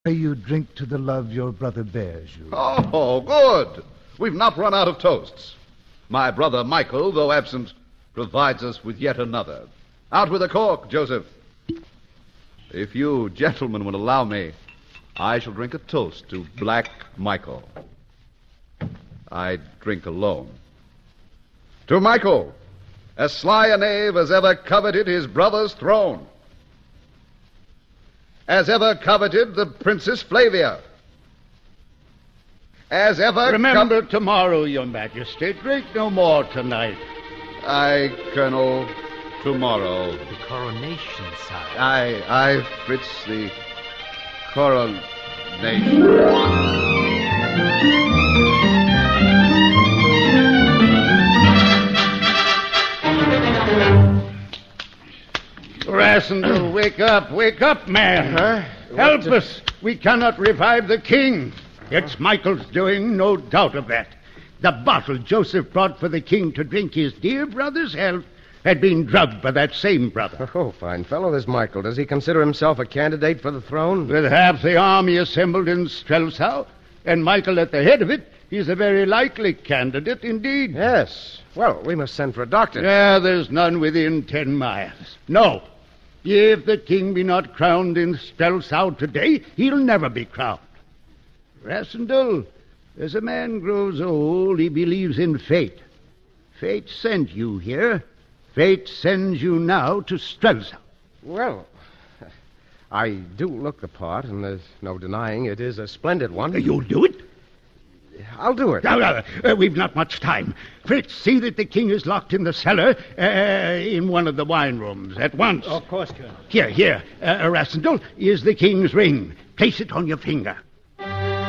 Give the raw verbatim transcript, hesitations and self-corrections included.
Pray you drink to the love your brother bears you. Oh, good. We've not run out of toasts. My brother Michael, though absent, provides us with yet another. Out with a cork, Joseph. If you gentlemen will allow me, I shall drink a toast to Black Michael. I drink alone. To Michael, as sly a knave as ever coveted his brother's throne, as ever coveted the Princess Flavia, as ever... Remember co- tomorrow, your majesty. Drink no more tonight. Aye, Colonel, tomorrow. The coronation, sire. Aye, aye, Fritz, the coronation. Rassendyll, wake up, wake up, man. Huh? Help us. We cannot revive the king. It's Michael's doing, no doubt of that. The bottle Joseph brought for the king to drink his dear brother's health had been drugged by that same brother. Oh, fine fellow, this Michael. Does he consider himself a candidate for the throne? With half the army assembled in Strelsau, and Michael at the head of it, he's a very likely candidate indeed. Yes. Well, we must send for a doctor. Yeah, there's none within ten miles. No. If the king be not crowned in Strelsau today, he'll never be crowned. Rassendyll, as a man grows old, he believes in fate. Fate sent you here. Fate sends you now to Strelsau. Well, I do look the part, and there's no denying it is a splendid one. You'll do it? I'll do it. No, no, uh, we've not much time. Fritz, see that the king is locked in the cellar uh, in one of the wine rooms at once. Of course, Colonel. Here, here, uh, Rassendyll, is the king's ring. Place it on your finger.